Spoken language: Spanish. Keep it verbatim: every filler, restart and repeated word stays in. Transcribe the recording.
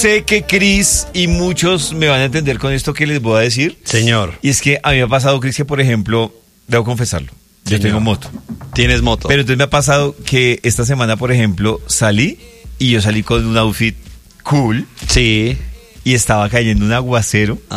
Sé que Cris y muchos me van a entender con esto que les voy a decir. Señor. Y es que a mí me ha pasado, Cris, que por ejemplo, debo confesarlo, yo Señor. tengo moto. Tienes moto. Pero entonces me ha pasado que esta semana, por ejemplo, salí y yo salí con un outfit cool Sí. y estaba cayendo un aguacero.